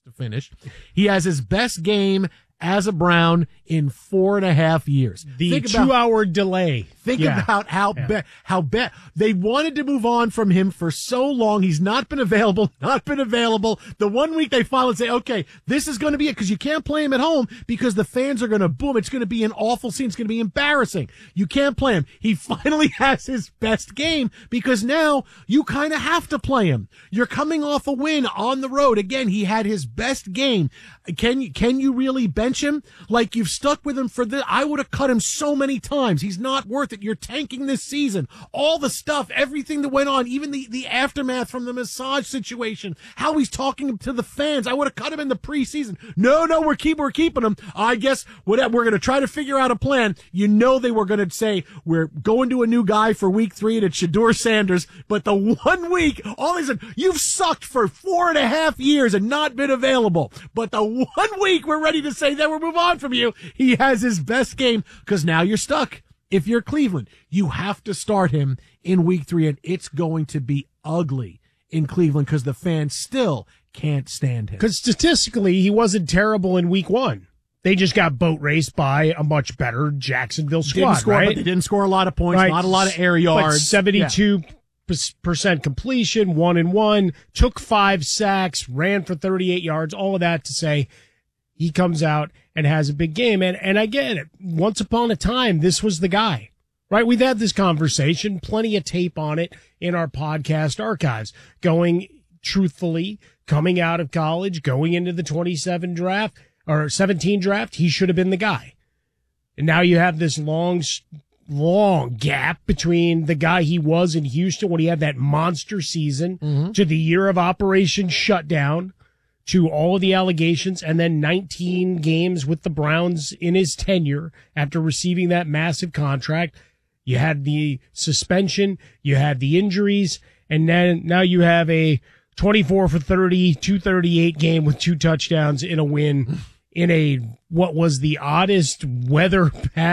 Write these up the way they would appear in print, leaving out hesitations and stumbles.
to finish. He has his best game as a Brown in 4.5 years. The 2-hour delay. Think about how bad they wanted to move on from him for so long. He's not been available. The 1 week they finally say, okay, this is going to be it, because you can't play him at home because the fans are going to boom. It's going to be an awful scene. It's going to be embarrassing. You can't play him. He finally has his best game because now you kind of have to play him. You're coming off a win on the road. Again, he had his best game. Can you really bench him? Like, you've stuck with him for this. I would have cut him so many times. He's not worth it. You're tanking this season. All the stuff, everything that went on, even the aftermath from the massage situation, how he's talking to the fans. I would have cut him in the preseason. No, we're keeping him. I guess we're going to try to figure out a plan. You know they were going to say, we're going to a new guy for week 3, and it's Shedeur Sanders. But the 1 week, all they said, you've sucked for 4.5 years and not been available. But the 1 week we're ready to say that we'll move on from you. He has his best game because now you're stuck. If you're Cleveland, you have to start him in week 3, and it's going to be ugly in Cleveland because the fans still can't stand him. Because statistically, he wasn't terrible in week 1. They just got boat raced by a much better Jacksonville squad, right? But they didn't score a lot of points, not a lot of air yards. But 72% completion, 1-1, took 5 sacks, ran for 38 yards, all of that to say he comes out and has a big game. And I get it. Once upon a time, this was the guy, right? We've had this conversation, plenty of tape on it in our podcast archives, going truthfully, coming out of college, going into the 17 draft, he should have been the guy. And now you have this long gap between the guy he was in Houston when he had that monster season to the year of Operation Shutdown, to all of the allegations, and then 19 games with the Browns in his tenure after receiving that massive contract. You had the suspension, you had the injuries, and then now you have a 24 for 30, 238 game with 2 touchdowns in a win in what was the oddest weather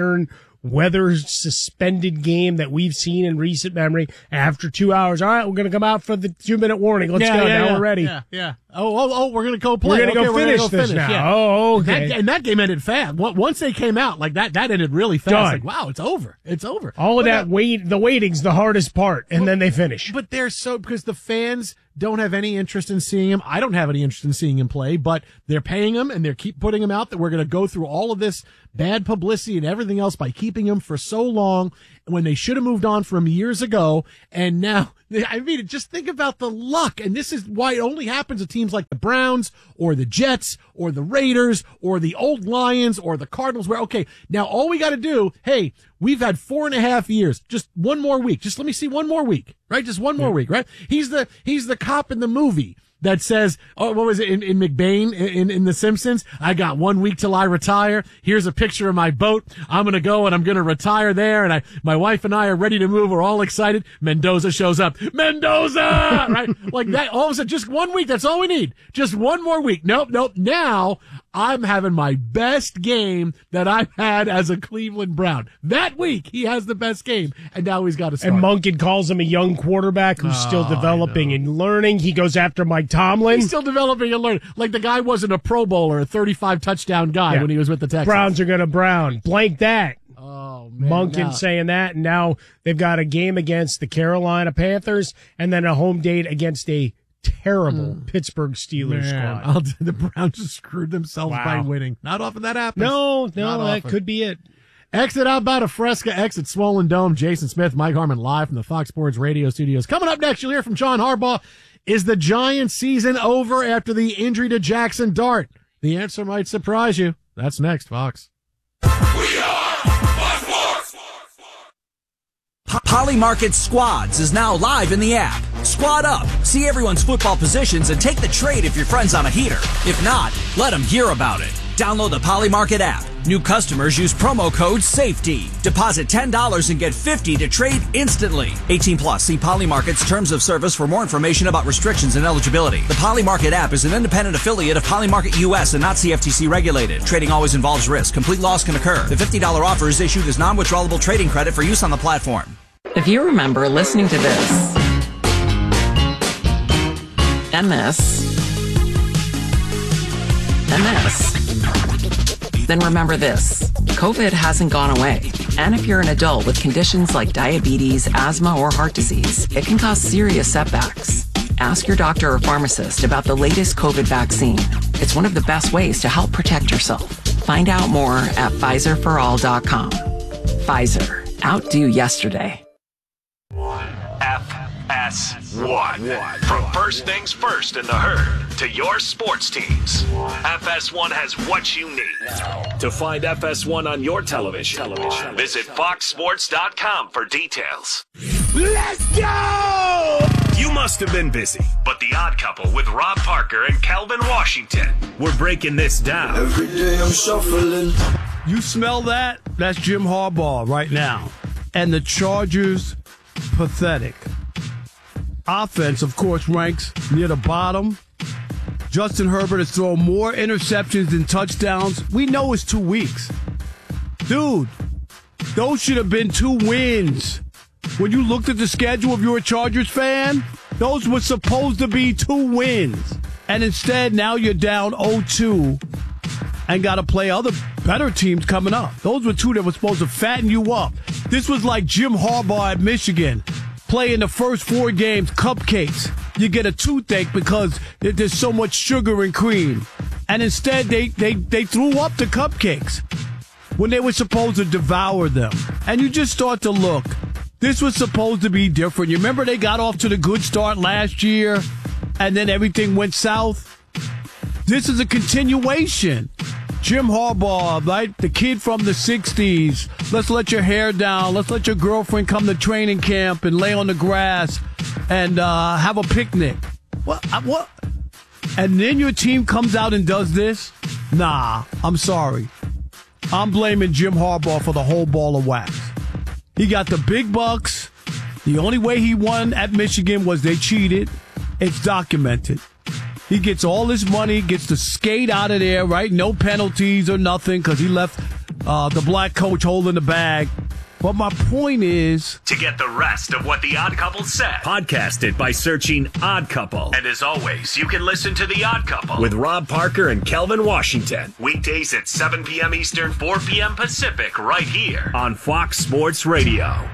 suspended game that we've seen in recent memory. After 2 hours, all right, we're going to come out for the 2-minute warning. Let's go. Now we're ready. Yeah. Oh, we're going to go play. We're going to go finish this now. Yeah. Oh, okay. And that game ended fast. Once they came out, like that ended really fast. Done. Like, wow, it's over. It's over. All of the waiting's the hardest part, and then they finish. But because the fans don't have any interest in seeing him. I don't have any interest in seeing him play, but they're paying him and they keep putting him out that we're going to go through all of this bad publicity and everything else by keeping him for so long when they should have moved on from years ago. And now, I mean, just think about the luck. And this is why it only happens to teams like the Browns or the Jets or the Raiders or the old Lions or the Cardinals, where, okay, now all we got to do, hey, we've had 4.5 years, just one more week. Just let me see one more week, right? Just one more week, right? He's the cop in the movie that says, oh, what was it in McBain in The Simpsons? I got 1 week till I retire. Here's a picture of my boat. I'm going to go and I'm going to retire there. And my wife and I are ready to move. We're all excited. Mendoza shows up. Mendoza! Right? Like that. All of a sudden, just 1 week. That's all we need. Just one more week. Nope. Now I'm having my best game that I've had as a Cleveland Brown. That week, he has the best game. And now he's got to start. And Monken calls him a young quarterback who's still developing and learning. He goes after Mike Tomlin. He's still developing and learning. Like the guy wasn't a Pro Bowler, a 35 touchdown guy when he was with the Texans. Browns are going to Brown. Blank that. Oh, man. Monken saying that, and now they've got a game against the Carolina Panthers and then a home date against a terrible Pittsburgh Steelers squad. The Browns just screwed themselves by winning. Not often that happens. No, that could be it. Exit out about a Fresca, exit Swollen Dome. Jason Smith, Mike Harmon live from the Fox Sports Radio studios. Coming up next, you'll hear from John Harbaugh. Is the Giants season over after the injury to Jackson Dart? The answer might surprise you. That's next, Fox. We are Fox Sports. Polymarket Squads is now live in the app. Squad up, see everyone's football positions, and take the trade if your friend's on a heater. If not, let them hear about it. Download the Polymarket app. New customers use promo code SAFETY. Deposit $10 and get $50 to trade instantly. 18 plus. See Polymarket's terms of service for more information about restrictions and eligibility. The Polymarket app is an independent affiliate of Polymarket US and not CFTC regulated. Trading always involves risk. Complete loss can occur. The $50 offer is issued as non-withdrawable trading credit for use on the platform. If you remember listening to this and this, than this. Then remember this. COVID hasn't gone away. And if you're an adult with conditions like diabetes, asthma, or heart disease, it can cause serious setbacks. Ask your doctor or pharmacist about the latest COVID vaccine. It's one of the best ways to help protect yourself. Find out more at PfizerForAll.com. Pfizer. Outdo yesterday. FS1. From first things first in the herd to your sports teams, FS1 has what you need. To find FS1 on your television, visit FoxSports.com for details. Let's go! You must have been busy, but The Odd Couple with Rob Parker and Kelvin Washington, we're breaking this down. Every day I'm shuffling. You smell that? That's Jim Harbaugh right now. And the Chargers, pathetic. Offense, of course, ranks near the bottom. Justin Herbert has thrown more interceptions than touchdowns. We know it's 2 weeks. Dude, those should have been 2 wins. When you looked at the schedule, if you're a Chargers fan, those were supposed to be 2 wins. And instead, now you're down 0-2 and got to play other better teams coming up. Those were 2 that were supposed to fatten you up. This was like Jim Harbaugh at Michigan. Playing the first 4 games, cupcakes. You get a toothache because there's so much sugar and cream. And instead, they threw up the cupcakes when they were supposed to devour them. And you just start to look. This was supposed to be different. You remember they got off to the good start last year, and then everything went south? This is a continuation. Jim Harbaugh, right? The kid from the 60s. Let's let your hair down. Let's let your girlfriend come to training camp and lay on the grass and have a picnic. What? And then your team comes out and does this? Nah, I'm sorry. I'm blaming Jim Harbaugh for the whole ball of wax. He got the big bucks. The only way he won at Michigan was they cheated. It's documented. He gets all his money, gets to skate out of there, right? No penalties or nothing because he left the black coach holding the bag. But my point is... To get the rest of what The Odd Couple said, podcast it by searching Odd Couple. And as always, you can listen to The Odd Couple with Rob Parker and Kelvin Washington. Weekdays at 7 p.m. Eastern, 4 p.m. Pacific, right here on Fox Sports Radio.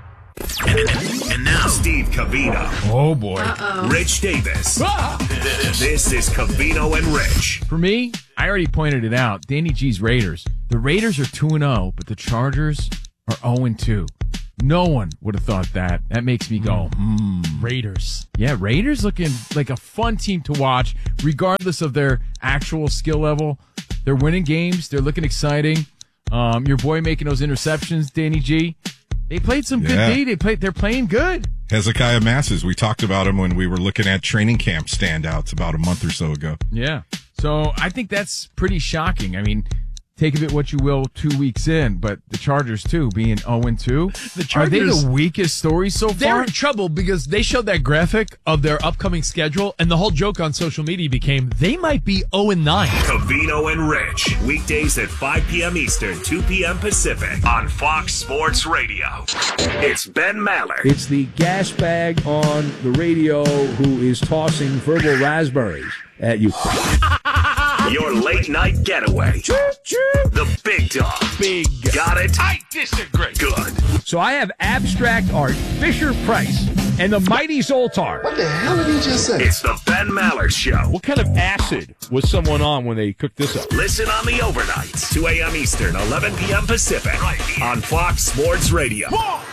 And now, Steve Covino. Oh, boy. Rich Davis. This is Covino and Rich. For me, I already pointed it out. Danny G's Raiders. The Raiders are 2-0, but the Chargers are 0-2. No one would have thought that. That makes me go, Raiders. Yeah, Raiders looking like a fun team to watch, regardless of their actual skill level. They're winning games. They're looking exciting. Your boy making those interceptions, Danny G. They played some good D. They're playing good. Hezekiah Masses. We talked about him when we were looking at training camp standouts about a month or so ago. Yeah. So I think that's pretty shocking. I mean, take of it what you will 2 weeks in, but the Chargers, too, being 0-2. The Chargers, are they the weakest story so far? They're in trouble because they showed that graphic of their upcoming schedule, and the whole joke on social media became they might be 0-9. Covino and Rich. Weekdays at 5 p.m. Eastern, 2 p.m. Pacific on Fox Sports Radio. It's Ben Maller. It's the gas bag on the radio who is tossing verbal raspberries at you. Your late night getaway. The big dog. Big. Got it? I disagree. Good. So I have abstract art, Fisher-Price, and the mighty Zoltar. What the hell did he just say? It's the Ben Maller Show. What kind of acid was someone on when they cooked this up? Listen on the overnights, 2 a.m. Eastern, 11 p.m. Pacific, right here on Fox Sports Radio.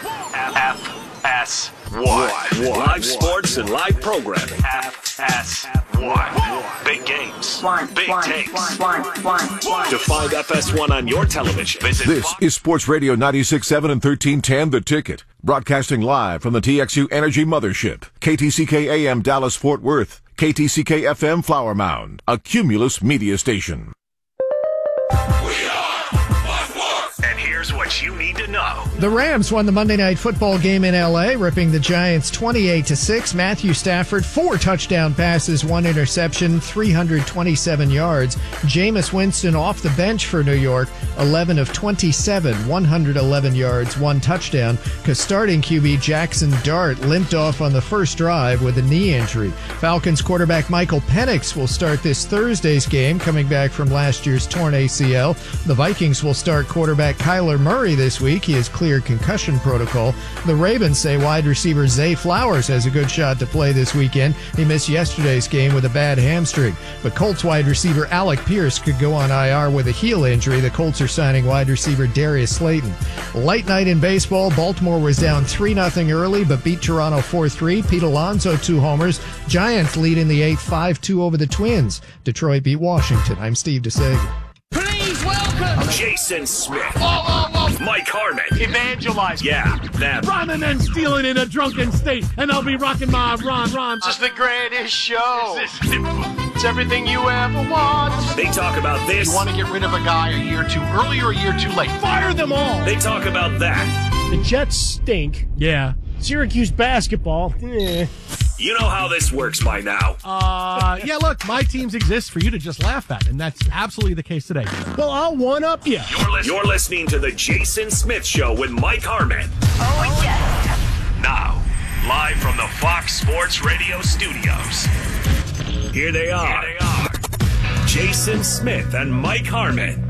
FS1. Live sports and live programming. FS1. Big games. Big takes. To find FS1 on your television, visit This is Sports Radio 96.7 and 1310 The Ticket. Broadcasting live from the TXU Energy Mothership. KTCK AM Dallas Fort Worth. KTCK FM Flower Mound. A Cumulus media station. We are Fox Sports. And here's here's what you need to know. The Rams won the Monday Night Football game in L.A., ripping the Giants 28-6. Matthew Stafford, 4 touchdown passes, 1 interception, 327 yards. Jameis Winston off the bench for New York, 11 of 27, 111 yards, 1 touchdown, because starting QB Jackson Dart limped off on the first drive with a knee injury. Falcons quarterback Michael Penix will start this Thursday's game, coming back from last year's torn ACL. The Vikings will start quarterback Kyler Murray this week. He has cleared concussion protocol. The Ravens say wide receiver Zay Flowers has a good shot to play this weekend. He missed yesterday's game with a bad hamstring. But Colts wide receiver Alec Pierce could go on IR with a heel injury. The Colts are signing wide receiver Darius Slayton. Light night in baseball. Baltimore was down 3-0 early, but beat Toronto 4-3. Pete Alonso, 2 homers. Giants lead in the 8th, 5-2 over the Twins. Detroit beat Washington. I'm Steve DeSager. Please welcome Jason Smith. Mike Harmon. Evangelize. Yeah, that. Rhyming and stealing in a drunken state, and I'll be rocking my rhymes. This is the greatest show. It's everything you ever want. They talk about this. You want to get rid of a guy a year too early or a year too late? Fire them all. They talk about that. The Jets stink. Yeah. Syracuse basketball. You know how this works by now. Yeah, look, my teams exist for you to just laugh at, and that's absolutely the case today. Well, I'll one-up you. You're listening to the Jason Smith Show with Mike Harmon. Oh, yeah. Now, live from the Fox Sports Radio studios. Here they are. Jason Smith and Mike Harmon.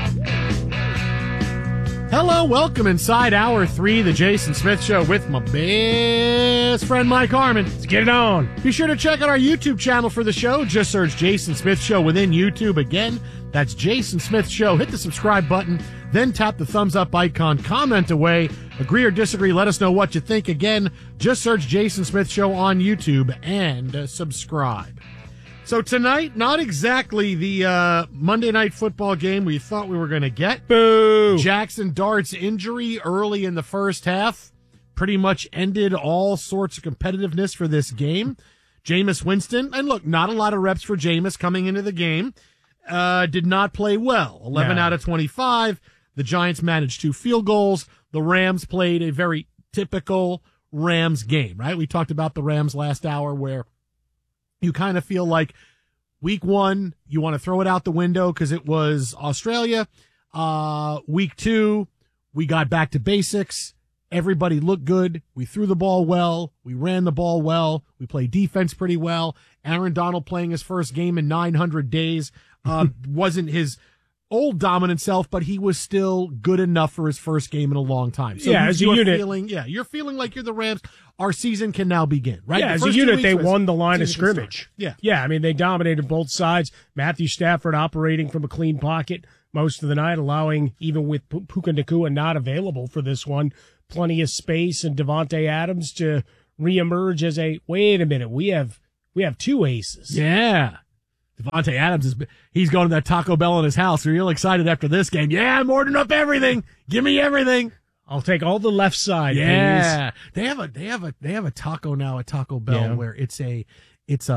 Hello, welcome inside Hour 3, the Jason Smith Show with my best friend Mike Harmon. Let's get it on. Be sure to check out our YouTube channel for the show. Just search Jason Smith Show within YouTube. Again, that's Jason Smith Show. Hit the subscribe button, then tap the thumbs up icon. Comment away. Agree or disagree. Let us know what you think. Again, just search Jason Smith Show on YouTube and subscribe. So tonight, not exactly the Monday Night Football game we thought we were going to get. Boo! Jackson Dart's injury early in the first half pretty much ended all sorts of competitiveness for this game. Jameis Winston, and look, not a lot of reps for Jameis coming into the game, did not play well. 11 out of 25. The Giants managed 2 field goals. The Rams played a very typical Rams game, right? We talked about the Rams last hour where you kind of feel like week 1, you want to throw it out the window because it was Australia. Week 2, we got back to basics. Everybody looked good. We threw the ball well. We ran the ball well. We played defense pretty well. Aaron Donald playing his first game in 900 days. Wasn't his old dominant self, but he was still good enough for his first game in a long time. So yeah, as a unit. You're feeling like you're the Rams. Our season can now begin, right? Yeah, as a unit, they won the line of scrimmage. Yeah. Yeah, I mean, they dominated both sides. Matthew Stafford operating from a clean pocket most of the night, allowing, even with Puka Nacua not available for this one, plenty of space, and Devontae Adams to reemerge as wait a minute, we have 2 aces. Yeah. Devontae Adams he's going to that Taco Bell in his house. Real excited after this game. Yeah, I'm ordering up everything. Give me everything. I'll take all the left side. Yeah. Please. They have a taco now at Taco Bell where it is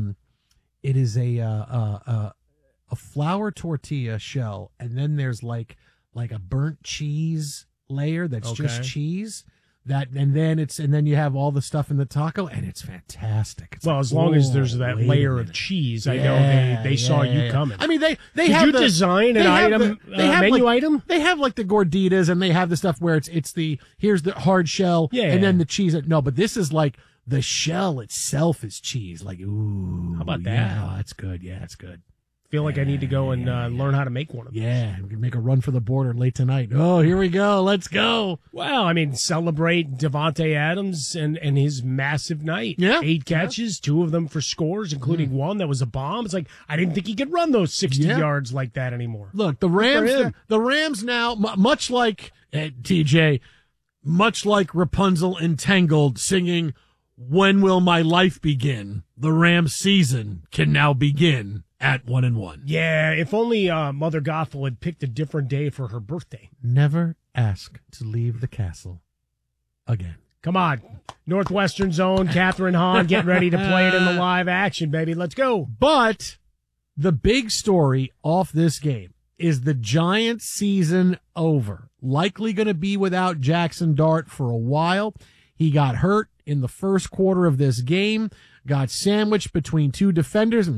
a flour tortilla shell, and then there's like a burnt cheese layer that's just cheese. And then you have all the stuff in the taco, and it's fantastic. It's as long as there's that layer of cheese, I know they saw you coming. I mean, Did you design an item, menu item? They have like the gorditas, and they have the stuff where here's the hard shell, and then the cheese. No, but this is like the shell itself is cheese. Like, ooh, how about that? Yeah, that's good. Yeah, that's good. Feel like I need to go and learn how to make one of those. Yeah, we can make a run for the border late tonight. Oh, here we go. Let's go. Well, I mean, celebrate Devontae Adams and his massive night. Yeah. 8 catches, 2 of them for scores, including one that was a bomb. It's like, I didn't think he could run those 60 yards like that anymore. Look, the Rams now, much like TJ, much like Rapunzel Entangled singing, "When Will My Life Begin?" The Rams season can now begin at 1-1. Yeah, if only Mother Gothel had picked a different day for her birthday. Never ask to leave the castle again. Come on. Northwestern Zone, Catherine Hahn getting ready to play it in the live action, baby. Let's go. But the big story off this game is the Giants season over. likely going to be without Jackson Dart for a while. He got hurt in the first quarter of this game, got sandwiched between two defenders.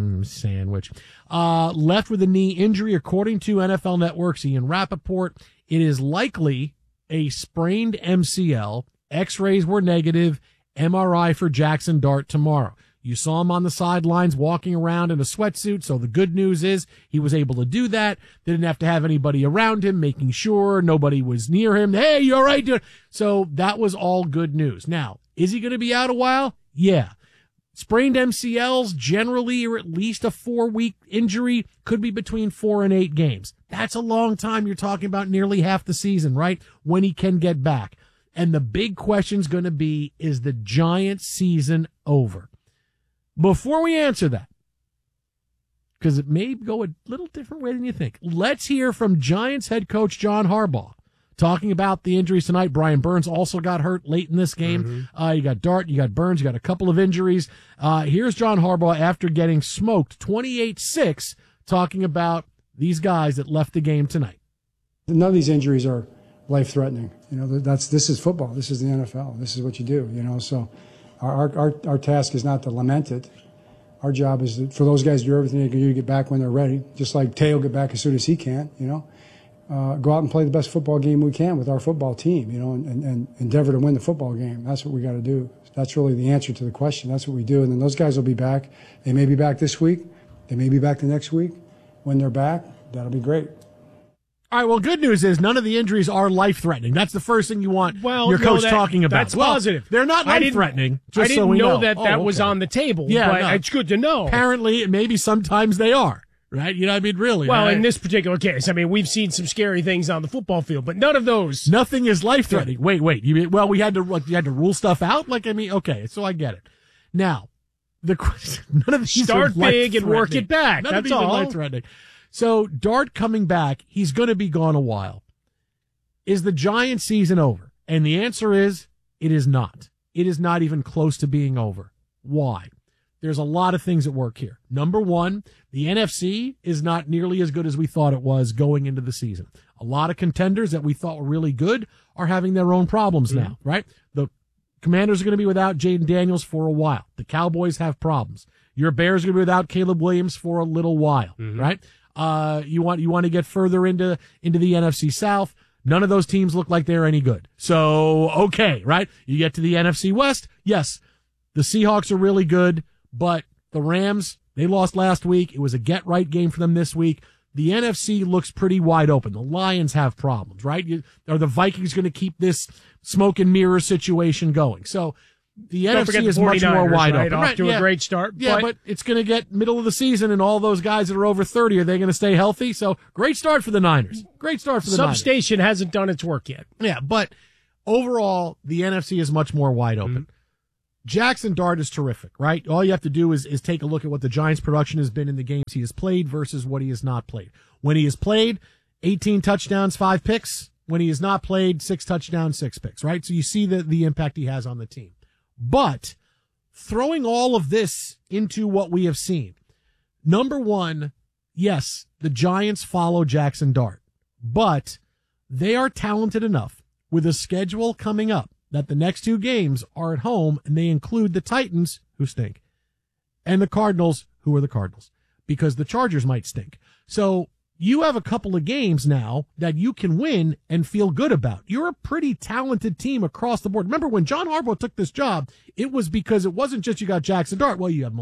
Left with a knee injury, according to NFL Network's Ian Rappaport. It is likely a sprained MCL. X-rays were negative. MRI for Jackson Dart tomorrow. You saw him on the sidelines walking around in a sweatsuit, so the good news is he was able to do that. Didn't have to have anybody around him, making sure nobody was near him. Hey, you all right, dude? So that was all good news. Now, is he going to be out a while? Yeah. Sprained MCLs generally are at least a 4-week injury, could be between 4 and 8 games. That's a long time. You're talking about nearly half the season, right? When he can get back. And the big question's going to be, is the Giants season over? Before we answer that, because it may go a little different way than you think, let's hear from Giants head coach John Harbaugh talking about the injuries tonight. Brian Burns also got hurt late in this game. You got Dart, you got Burns, you got a couple of injuries. Here's John Harbaugh after getting smoked 28-6, talking about these guys that left the game tonight. None of these injuries are life-threatening. This is football. This is the NFL. This is what you do. So our task is not to lament it. Our job is for those guys to do everything they can do to get back when they're ready. Just like Tay will get back as soon as he can. Go out and play the best football game we can with our football team. And endeavor to win the football game. That's what we got to do. That's really the answer to the question. That's what we do. And then those guys will be back. They may be back this week. They may be back the next week. When they're back, that'll be great. All right, well, good news is none of the injuries are life-threatening. That's the first thing you want your coach talking about. That's positive. They're not life-threatening, I just so we know. that was on the table, but it's good to know. Apparently, maybe sometimes they are, right? You know what I mean? Really. Well, right? in this particular case, we've seen some scary things on the football field, but none of those. Nothing is life-threatening. Wait. You mean, we had to rule stuff out? Okay, so I get it. Now, the question, none of these start big and work it back. None That's of these all. are life-threatening. So, Dart coming back, he's going to be gone a while. Is the Giants season over? And the answer is, it is not. It is not even close to being over. Why? There's a lot of things at work here. Number one, the NFC is not nearly as good as we thought it was going into the season. A lot of contenders that we thought were really good are having their own problems now, right? The Commanders are going to be without Jaden Daniels for a while. The Cowboys have problems. Your Bears are going to be without Caleb Williams for a little while, right? You want to get further into the NFC South. None of those teams look like they're any good. So, okay, right? You get to the NFC West. Yes, the Seahawks are really good, but the Rams, they lost last week. It was a get-right game for them this week. The NFC looks pretty wide open. The Lions have problems, right? Are the Vikings going to keep this smoke and mirror situation going? So, the NFC is much more wide open. Off to a great start. Yeah, but it's going to get middle of the season, and all those guys that are over 30, are they going to stay healthy? So, great start for the Niners. Great start for the Niners. Substation hasn't done its work yet. Yeah, but overall, the NFC is much more wide open. Jackson Dart is terrific, right? All you have to do is take a look at what the Giants' production has been in the games he has played versus what he has not played. When he has played, 18 touchdowns, 5 picks. When he has not played, 6 touchdowns, 6 picks, right? So you see the impact he has on the team. But throwing all of this into what we have seen, number one, yes, the Giants follow Jackson Dart, but they are talented enough with a schedule coming up that the next 2 games are at home, and they include the Titans, who stink, and the Cardinals, who are the Cardinals, because the Chargers might stink. So you have a couple of games now that you can win and feel good about. You're a pretty talented team across the board. Remember, when John Harbaugh took this job, it was because it wasn't just you got Jackson Dart. Well, you have